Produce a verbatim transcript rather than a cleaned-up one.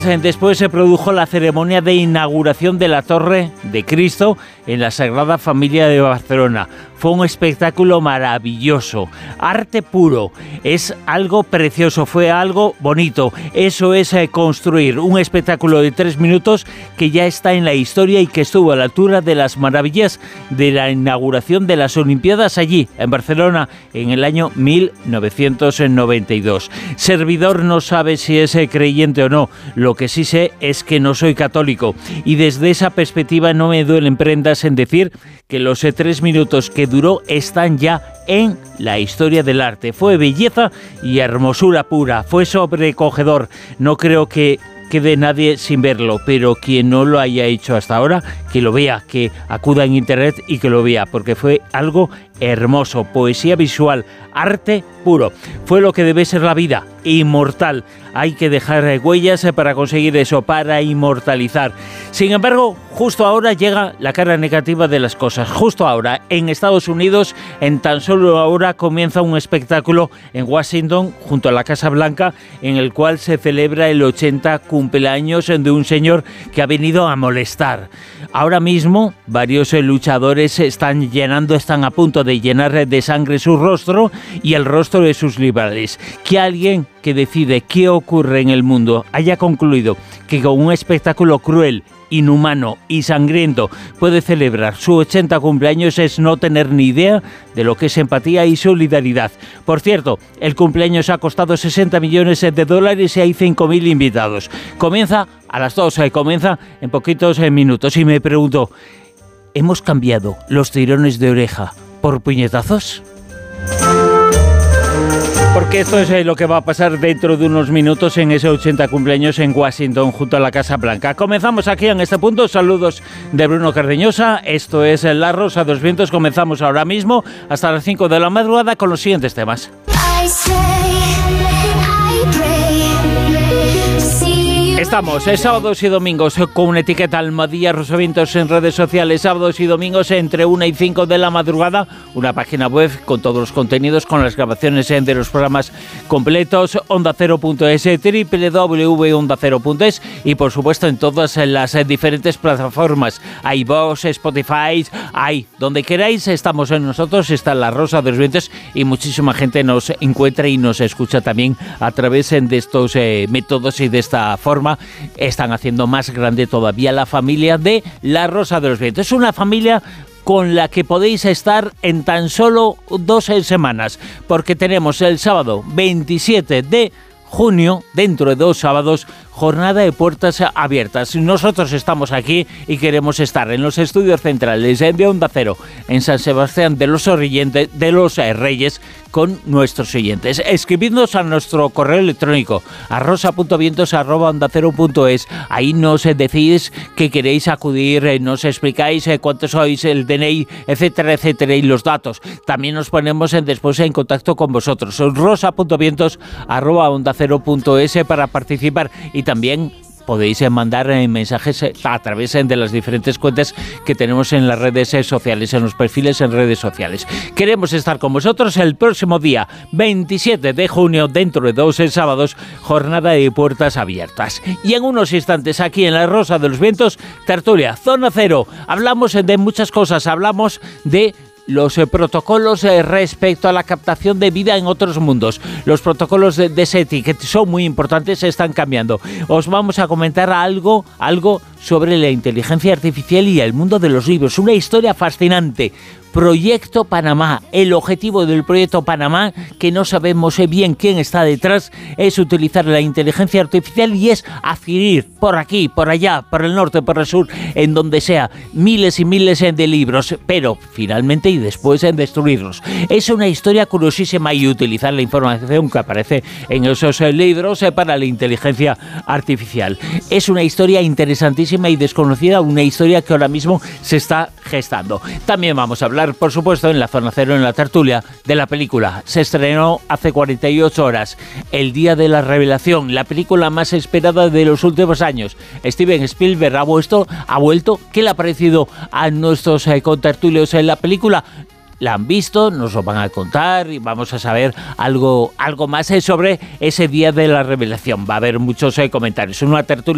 Después se produjo la ceremonia de inauguración de la Torre de Cristo en la Sagrada Familia de Barcelona. Fue un espectáculo maravilloso, arte puro, es algo precioso, fue algo bonito. Eso es eh, construir un espectáculo de tres minutos que ya está en la historia y que estuvo a la altura de las maravillas de la inauguración de las Olimpiadas allí, en Barcelona, en el año mil novecientos noventa y dos. Servidor no sabe si es eh, creyente o no, lo que sí sé es que no soy católico y desde esa perspectiva no me duelen prendas en decir que los eh, tres minutos que duró están ya en la historia del arte. Fue belleza y hermosura pura, fue sobrecogedor. No creo que quede nadie sin verlo, pero quien no lo haya hecho hasta ahora, que lo vea, que acuda en internet y que lo vea, porque fue algo hermoso, poesía visual, arte puro. Fue lo que debe ser la vida, inmortal. Hay que dejar huellas para conseguir eso, para inmortalizar. Sin embargo, justo ahora llega la cara negativa de las cosas. Justo ahora, en Estados Unidos, en tan solo ahora comienza un espectáculo en Washington, junto a la Casa Blanca, en el cual se celebra el ochenta cumpleaños de un señor que ha venido a molestar. Ahora mismo, varios luchadores están llenando, están a punto de llenar de sangre su rostro y el rostro de sus rivales. Que alguien que decide qué ocurre en el mundo haya concluido que con un espectáculo cruel, inhumano y sangriento puede celebrar su ochenta cumpleaños es no tener ni idea de lo que es empatía y solidaridad. Por cierto, el cumpleaños ha costado sesenta millones de dólares y hay cinco mil invitados. Comienza a las dos, comienza en poquitos minutos y me pregunto, ¿hemos cambiado los tirones de oreja por puñetazos? Porque esto es lo que va a pasar dentro de unos minutos en ese ochenta cumpleaños en Washington, junto a la Casa Blanca. Comenzamos aquí en este punto. Saludos de Bruno Cardeñosa. Esto es La Rosa de los Vientos. Comenzamos ahora mismo hasta las cinco de la madrugada con los siguientes temas. Estamos eh, sábados y domingos con una etiqueta Almadía Rosavientos en redes sociales, sábados y domingos entre una y cinco de la madrugada, una página web con todos los contenidos, con las grabaciones eh, de los programas completos, onda cero punto es, doble u doble u doble u punto onda cero punto es y por supuesto en todas las eh, diferentes plataformas, iVoox, Spotify, hay donde queráis, estamos en nosotros, está La Rosa de los Vientos y muchísima gente nos encuentra y nos escucha también a través eh, de estos eh, métodos y de esta forma. Están haciendo más grande todavía la familia de La Rosa de los Vientos. Es una familia con la que podéis estar en tan solo dos semanas, porque tenemos el sábado veintisiete de junio, dentro de dos sábados, jornada de puertas abiertas. Nosotros estamos aquí y queremos estar en los estudios centrales de Onda Cero, en San Sebastián de los, Orreyentes, de los Reyes, con nuestros oyentes. Escribidnos a nuestro correo electrónico a rosa punto vientos arroba onda cero punto es. Ahí nos decís que queréis acudir, nos explicáis cuántos sois, el D N I, etcétera, etcétera, y los datos. También nos ponemos en, después en contacto con vosotros. rosa punto vientos arroba onda cero punto es para participar y también podéis mandar mensajes a través de las diferentes cuentas que tenemos en las redes sociales, en los perfiles en redes sociales. Queremos estar con vosotros el próximo día veintisiete de junio, dentro de dos sábados, jornada de puertas abiertas. Y en unos instantes aquí en La Rosa de los Vientos, tertulia, Zona Cero. Hablamos de muchas cosas, hablamos de los eh, protocolos eh, respecto a la captación de vida en otros mundos. Los protocolos de, de SETI, que son muy importantes, están cambiando. Os vamos a comentar algo, algo sobre la inteligencia artificial y el mundo de los libros. Una historia fascinante. Proyecto Panamá. El objetivo del Proyecto Panamá, que no sabemos bien quién está detrás, es utilizar la inteligencia artificial y es adquirir por aquí, por allá, por el norte, por el sur, en donde sea, miles y miles de libros, pero finalmente y después en destruirlos. Es una historia curiosísima y utilizar la información que aparece en esos libros para la inteligencia artificial. Es una historia interesantísima y desconocida, una historia que ahora mismo se está gestando. También vamos a hablar, por supuesto, en la Zona Cero, en la tertulia, de la película. Se estrenó hace cuarenta y ocho horas, El Día de la Revelación, la película más esperada de los últimos años. Steven Spielberg ha vuelto, ha vuelto. ¿Qué le ha parecido a nuestros eh, contertulios en la película? La han visto, nos lo van a contar y vamos a saber algo, algo más sobre ese Día de la Revelación. Va a haber muchos eh, comentarios. Una tertulia